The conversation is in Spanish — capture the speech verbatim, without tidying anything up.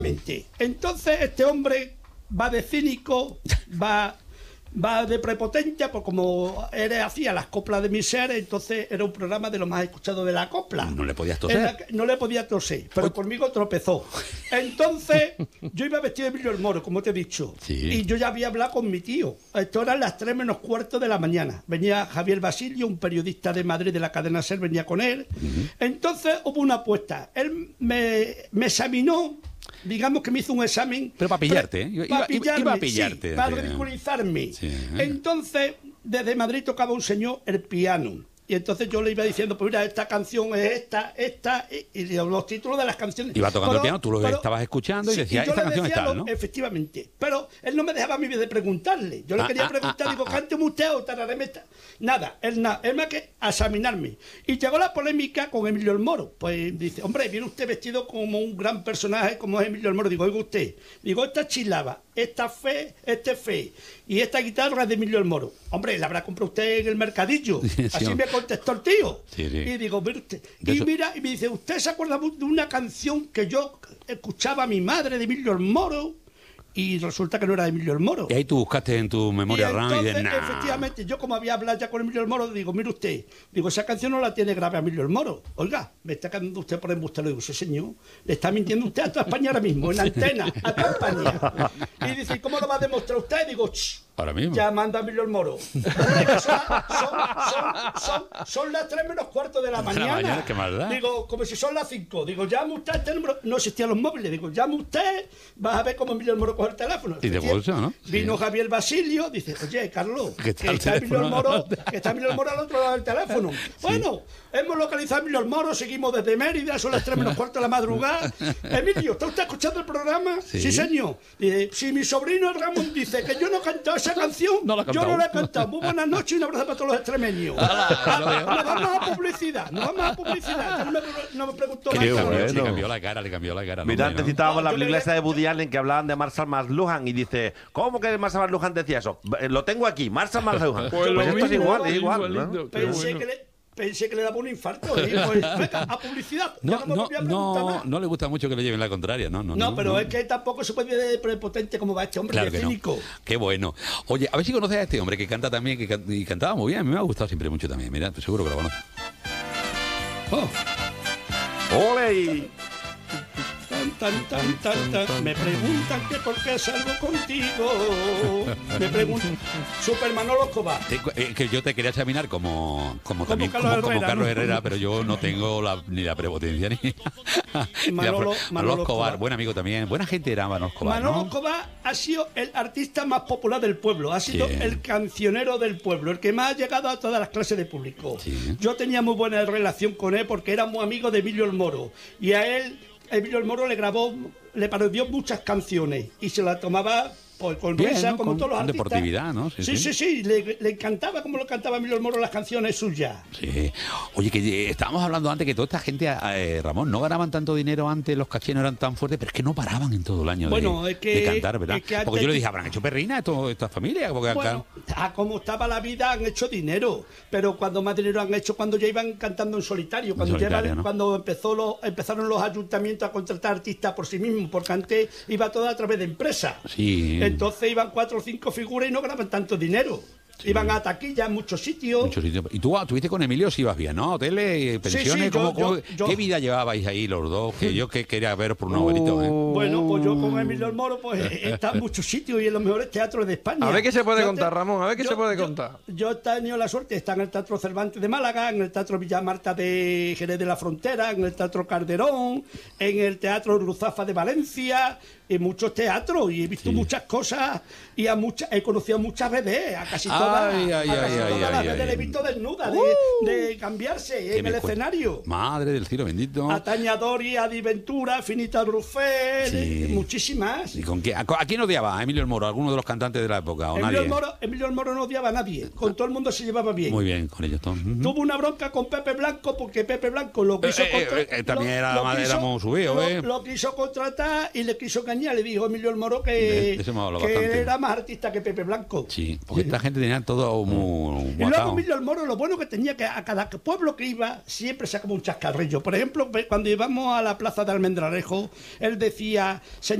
Entonces este hombre va de cínico, va... va de prepotencia, pues como él hacía las coplas de mi ser, entonces era un programa de lo más escuchado de la copla. No le podías toser. Era, no le podía toser, pero Uy. conmigo tropezó. Entonces, yo iba vestido de Emilio el Moro, como te he dicho, sí. y yo ya había hablado con mi tío. Esto eran las tres menos cuarto de la mañana. Venía Javier Basilio, un periodista de Madrid de la cadena SER, venía con él. Uh-huh. Entonces hubo una apuesta. Él me, me examinó. Digamos que me hizo un examen. Pero para pillarte, ¿eh? Iba, iba, pillarme, iba a pillarte. Sí, para ridiculizarme. Sí. Entonces, desde Madrid tocaba un señor el piano. Y entonces yo le iba diciendo, pues mira, esta canción es esta, esta, y, y los títulos de las canciones. Iba tocando pero, el piano, tú lo pero, estabas escuchando y sí, decías, y esta canción decía es tal, lo, ¿no? Efectivamente. Pero él no me dejaba a mí de preguntarle. Yo le ah, quería ah, preguntar, ah, digo, ah, cánteme usted o tarareme esta. Nada, él nada, él más que examinarme. Y llegó la polémica con Emilio el Moro. Pues dice, hombre, viene usted vestido como un gran personaje como es Emilio el Moro. Digo, oiga usted, digo, esta chilaba, esta fe, este fe, y esta guitarra es de Emilio el Moro. Hombre, la habrá comprado usted en el mercadillo. Sí, Así sí, me contestó el tío. Sí, sí. Y digo, mire usted. Y eso... mira, y me dice, ¿usted se acuerda de una canción que yo escuchaba a mi madre de Emilio el Moro? Y resulta que no era de Emilio el Moro. Y ahí tú buscaste en tu memoria y RAM y de nada. Efectivamente, yo como había hablado ya con Emilio el Moro, digo, mire usted, digo, esa canción no la tiene grave Emilio el Moro. Oiga, me está cantando usted por embustero. Digo, sí, señor, le está mintiendo usted a toda España ahora mismo, en antena, a toda España. Y dice, ¿cómo lo va a demostrar usted? Digo, ch, ahora mismo. Llamando a Emilio el Moro. son, son, son, son, son las tres menos cuarto de la mañana. La mañana, ¿qué más da? Digo, como si son las cinco. Digo, llame usted a este número. No existían los móviles. Digo, llame usted, vas a ver cómo Emilio el Moro coge el teléfono. Y de bolsa, ¿no? Vino sí. Javier Basilio, dice, oye, Carlos, que está Emilio el Moro, que está Emilio el Moro al otro lado del teléfono. Sí. Bueno, hemos localizado a Emilio el Moro, seguimos desde Mérida, son las tres menos cuarto de la madrugada. Emilio, ¿está usted escuchando el programa? Sí, sí señor. Dice, si mi sobrino Ramón dice que yo no he cantado esa canción, no la yo no la he cantado. Muy buenas noches y un abrazo para todos los extremeños. Ah, nos vamos a publicidad, nos vamos a publicidad. No me, no me preguntó más. Bueno. Le cambió la cara, le cambió la cara. Mira, antes citábamos no, la iglesia de Woody Allen que hablaban de Marshall McLuhan y dice, ¿cómo que Marshall McLuhan decía eso? Lo tengo aquí, Marshall McLuhan. Pues, pues esto mismo, es igual, es igual. ¿no? Pensé bueno. que le... Pensé que le daba un infarto, ¿eh? Pues, venga, a publicidad. No, no, no, no le gusta mucho que le lleven la contraria, ¿no? No, no, no pero no. es que tampoco se puede ver prepotente como va este hombre, claro de cínico. No. Qué bueno. Oye, a ver si conoces a este hombre que canta también, que can... y cantaba muy bien. A mí me ha gustado siempre mucho también. Mira, seguro que lo conoces. ¡Oh! ¡Ole! Tan, tan, tan, tan. Me preguntan que por qué salgo contigo. Me preguntan. Super Manolo Escobar. Te, eh, que yo te quería examinar como como, como también Carlos, como, como Herrera, Carlos ¿no? Herrera, pero yo no tengo la, ni la prepotencia ni, ni Manolo, la, Manolo, Manolo Escobar, Escobar, buen amigo también, buena gente era Manolo Escobar. Manolo ¿no? Escobar ha sido el artista más popular del pueblo, ha sido sí. el cancionero del pueblo, el que más ha llegado a todas las clases de público. Sí. Yo tenía muy buena relación con él porque éramos amigos de Emilio el Moro y a él Emilio el Moro le grabó, le parodió muchas canciones y se la tomaba pues, con bien, risa, ¿no? como con, todos los con artistas. Deportividad, ¿no? Sí, sí, sí, sí, sí. Le, le encantaba como lo cantaba Emilio el Moro las canciones suyas. Sí. Oye, que eh, estábamos hablando antes que toda esta gente, eh, Ramón, no ganaban tanto dinero antes, los cachés no eran tan fuertes, pero es que no paraban en todo el año bueno, de, es que, de cantar, ¿verdad? Es que antes, porque yo le dije, ¿habrán hecho perrina esto, estas familias? Porque bueno, a como estaba la vida han hecho dinero, pero cuando más dinero han hecho cuando ya iban cantando en solitario, cuando, en solitario, llevan, ¿no? cuando empezó lo, empezaron los ayuntamientos a contratar artistas por sí mismos, porque antes iba todo a través de empresas. Sí. Entonces iban cuatro o cinco figuras y no ganaban tanto dinero. Sí. Iban a taquillas en muchos sitios. Muchos sitios. Y tú estuviste con Emilio si ibas bien, ¿no? Hoteles, pensiones, sí, sí, ¿cómo, yo, cómo, yo, yo... ¿qué vida llevabais ahí los dos? Que yo que quería ver por un abuelito, ¿eh? Bueno, pues yo con Emilio el Moro pues he estado en muchos sitios y en los mejores teatros de España. A ver qué se puede yo contar, te... Ramón, a ver qué yo, se puede yo, contar. Yo he tenido la suerte de estar en el Teatro Cervantes de Málaga, en el Teatro Villamarta de Jerez de la Frontera, en el Teatro Calderón, en el Teatro Ruzafa de Valencia, en muchos teatros, y he visto sí. muchas cosas y a muchas, he conocido a muchas redes, a casi todas, ay, ay, a casi ay, todas ay, las ay, redes ay, he visto desnudas, uh, de, de cambiarse en el escenario. Madre del cielo bendito. A Tania Dori, a Di Ventura, Finita Brufel, sí. muchísimas. ¿Y con quién, a, a quién odiaba? ¿A Emilio el Moro? ¿Alguno de los cantantes de la época? ¿O Emilio, nadie? El Moro, Emilio el Moro no odiaba a nadie, con todo el mundo se llevaba bien. Muy bien, con ellos todos. Uh-huh. Tuvo una bronca con Pepe Blanco porque Pepe Blanco lo quiso eh, contratar. Eh, eh, también era, lo quiso, éramos subidos, lo, ¿eh? Lo quiso contratar y le quiso engañar. Le dijo Emilio el Moro que, de, de que era más artista que Pepe Blanco. Sí, porque esta gente tenía tenían todo muy Y luego guatao. Emilio el Moro, lo bueno que tenía que a cada pueblo que iba siempre sacaba un chascarrillo. Por ejemplo, cuando íbamos a la plaza de Almendralejo, él decía,